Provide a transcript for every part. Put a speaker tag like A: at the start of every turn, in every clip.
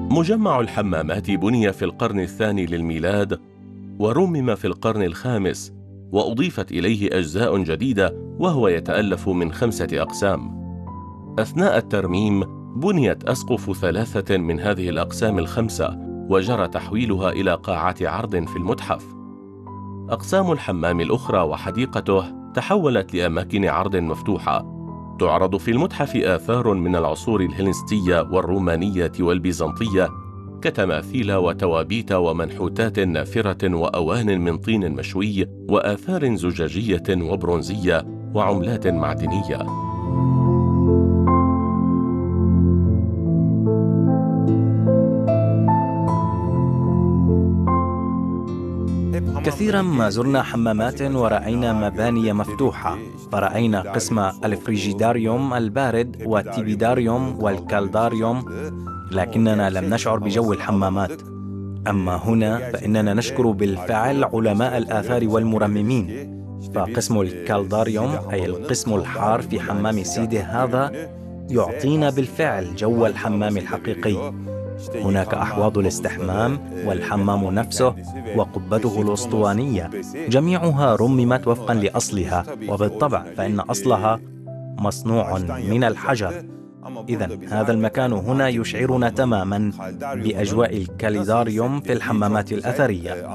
A: مجمع الحمامات بني في القرن الثاني للميلاد ورمم في القرن الخامس، وأضيفت إليه أجزاء جديدة، وهو يتألف من 5 أقسام. أثناء الترميم بنيت أسقف 3 من هذه الأقسام ال5، وجرى تحويلها إلى قاعة عرض في المتحف. أقسام الحمام الأخرى وحديقته تحولت لأماكن عرض مفتوحة. تعرض في المتحف آثار من العصور الهلينستية والرومانية والبيزنطية، كتماثيل وتوابيت ومنحوتات نافرة وأوان من طين مشوي وآثار زجاجية وبرونزية وعملات معدنية.
B: كثيرا ما زرنا حمامات ورأينا مباني مفتوحة، فرأينا قسم الفريجيداريوم البارد والتيبيداريوم والكالداريوم، لكننا لم نشعر بجو الحمامات. أما هنا فإننا نشكر بالفعل علماء الآثار والمرممين، فقسم الكالداريوم أي القسم الحار في حمام سيده هذا يعطينا بالفعل جو الحمام الحقيقي. هناك أحواض الاستحمام والحمام نفسه وقبته الأسطوانية، جميعها رممت وفقا لأصلها، وبالطبع فإن أصلها مصنوع من الحجر. إذن هذا المكان هنا يشعرنا تماما بأجواء الكاليداريوم في الحمامات الأثرية.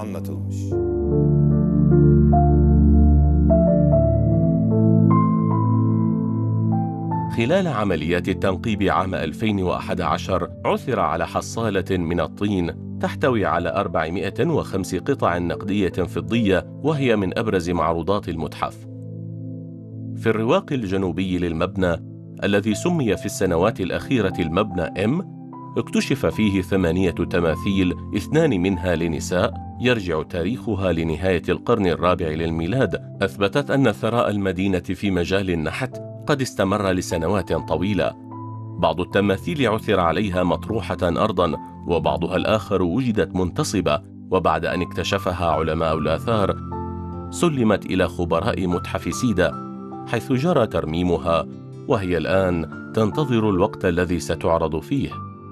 A: خلال عمليات التنقيب عام 2011 عثر على حصالة من الطين تحتوي على 405 قطع نقدية فضية، وهي من أبرز معروضات المتحف. في الرواق الجنوبي للمبنى الذي سمي في السنوات الأخيرة المبنى M، اكتشف فيه 8 تماثيل، 2 منها لنساء يرجع تاريخها لنهاية القرن الرابع للميلاد، أثبتت أن ثراء المدينة في مجال النحت قد استمر لسنوات طويلة. بعض التماثيل عثر عليها مطروحة أرضاً، وبعضها الآخر وجدت منتصبة، وبعد أن اكتشفها علماء الآثار سلمت إلى خبراء متحف سيدة، حيث جرى ترميمها، وهي الآن تنتظر الوقت الذي ستعرض فيه.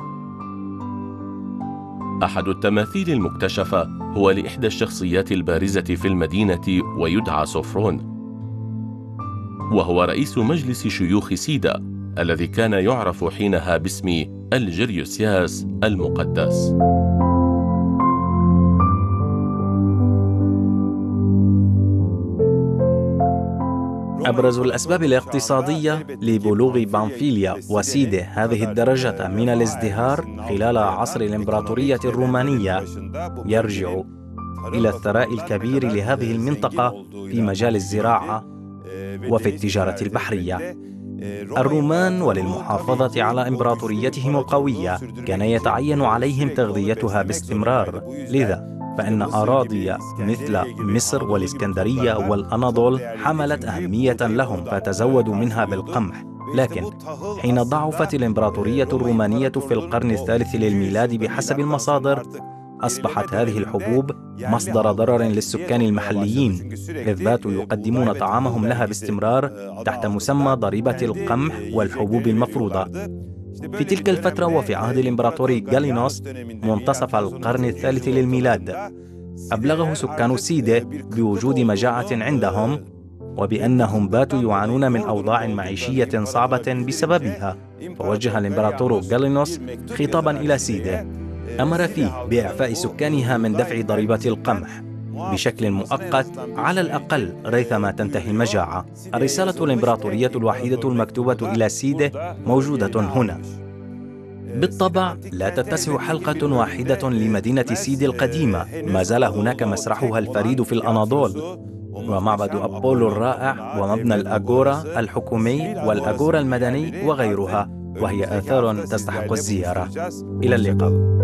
A: أحد التماثيل المكتشفة هو لإحدى الشخصيات البارزة في المدينة، ويدعى سوفرون، وهو رئيس مجلس شيوخ سيدة الذي كان يعرف حينها باسم الجريوسياس المقدس.
B: أبرز الأسباب الاقتصادية لبلوغ بامفيليا وسيده هذه الدرجة من الازدهار خلال عصر الإمبراطورية الرومانية يرجع إلى الثراء الكبير لهذه المنطقة في مجال الزراعة وفي التجارة البحرية. الرومان وللمحافظة على إمبراطوريتهم القوية كان يتعين عليهم تغذيتها باستمرار، لذا فإن أراضي مثل مصر والإسكندرية والأناضول حملت أهمية لهم، فتزودوا منها بالقمح. لكن حين ضعفت الإمبراطورية الرومانية في القرن الثالث للميلاد بحسب المصادر، أصبحت هذه الحبوب مصدر ضرر للسكان المحليين، إذ باتوا يقدمون طعامهم لها باستمرار تحت مسمى ضريبة القمح والحبوب المفروضة. في تلك الفترة وفي عهد الإمبراطور غالينوس منتصف القرن الثالث للميلاد، أبلغه سكان سيده بوجود مجاعة عندهم، وبأنهم باتوا يعانون من أوضاع معيشية صعبة بسببها. فوجه الإمبراطور غالينوس خطابا إلى سيده أمر فيه بإعفاء سكانها من دفع ضريبة القمح بشكل مؤقت على الأقل ريثما تنتهي المجاعة. الرسالة الإمبراطورية الوحيدة المكتوبة إلى سيده موجودة هنا. بالطبع لا تتسع حلقة واحدة لمدينة سيدي القديمة، ما زال هناك مسرحها الفريد في الأناضول، ومعبد أبولو الرائع، ومبنى الأغورا الحكومي والأغورا المدني وغيرها، وهي آثار تستحق الزيارة. إلى اللقاء.